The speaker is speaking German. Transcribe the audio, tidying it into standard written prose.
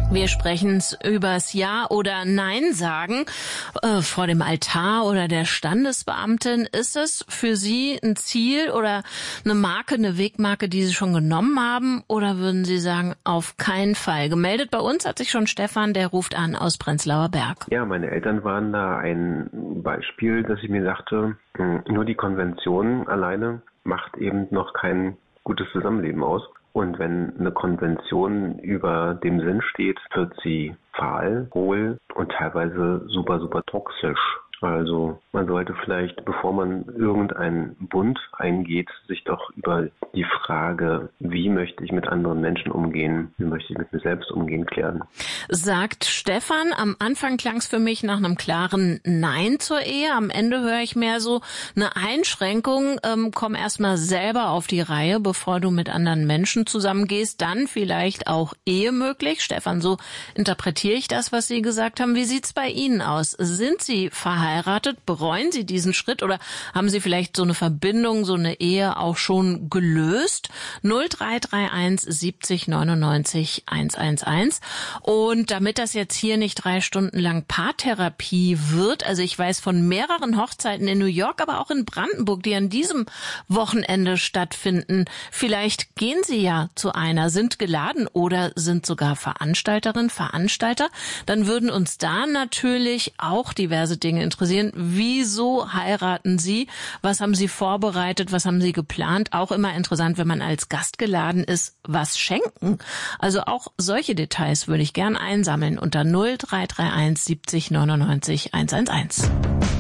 Wir sprechen übers Ja oder Nein sagen vor dem Altar oder der Standesbeamtin. Ist es für Sie ein Ziel oder eine Marke, eine Wegmarke, die Sie schon genommen haben? Oder würden Sie sagen, auf keinen Fall? Gemeldet bei uns hat sich schon Stefan, der ruft an aus Prenzlauer Berg. Ja, meine Eltern waren da ein Beispiel, dass ich mir dachte, nur die Konvention alleine macht eben noch kein gutes Zusammenleben aus. Und wenn eine Konvention über dem Sinn steht, wird sie fahl, hohl und teilweise super, super toxisch. Also man sollte vielleicht, bevor man irgendeinen Bund eingeht, sich doch über die Frage, wie möchte ich mit anderen Menschen umgehen, wie möchte ich mit mir selbst umgehen, klären. Sagt Stefan, am Anfang klang es für mich nach einem klaren Nein zur Ehe. Am Ende höre ich mehr so eine Einschränkung. Komm erstmal selber auf die Reihe, bevor du mit anderen Menschen zusammengehst. Dann vielleicht auch Ehe möglich. Stefan, so interpretiere ich das, was Sie gesagt haben. Wie sieht's bei Ihnen aus? Sind Sie verheiratet? Bereuen Sie diesen Schritt oder haben Sie vielleicht so eine Verbindung, so eine Ehe auch schon gelöst? 0331 70 99 111. Und damit das jetzt hier nicht 3 Stunden lang Paartherapie wird, also ich weiß von mehreren Hochzeiten in New York, aber auch in Brandenburg, die an diesem Wochenende stattfinden. Vielleicht gehen Sie ja zu einer, sind geladen oder sind sogar Veranstalterin, Veranstalter. Dann würden uns da natürlich auch diverse Dinge interessieren. Wieso heiraten Sie? Was haben Sie vorbereitet? Was haben Sie geplant? Auch immer interessant, wenn man als Gast geladen ist, was schenken? Also auch solche Details würde ich gern einsammeln unter 0331 70 99 111.